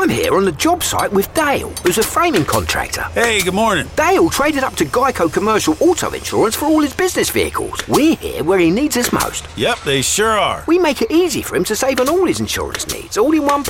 I'm here on the job site with Dale, who's a framing contractor. Hey, good morning. Dale traded up to Geico Commercial Auto Insurance for all his business vehicles. We're here where he needs us most. Yep, they sure are. We make it easy for him to save on all his insurance needs, all in one